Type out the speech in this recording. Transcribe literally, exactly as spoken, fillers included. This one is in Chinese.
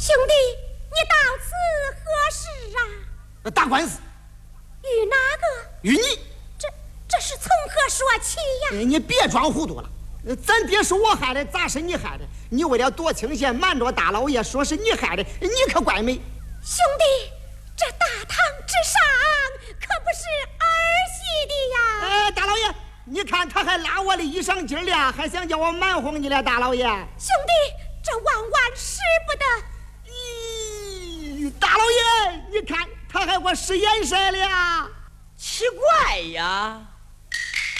兄弟，你到此何事啊？ 打官司。 与哪个？ 与你。 这这是从何说起呀？ 你别装糊涂了，咱爹是我害的，咋是你害的？你为了躲清闲，瞒着大老爷，说是你害的，你可怪美。 兄弟，这大堂之上可不是儿戏的呀！ 哎，大老爷，你看他还拉我的衣裳襟了，还想叫我瞒哄你了，大老爷。 兄弟，这万万使不得！ 咦，大老爷，你看他还给我使眼色了。 奇怪呀，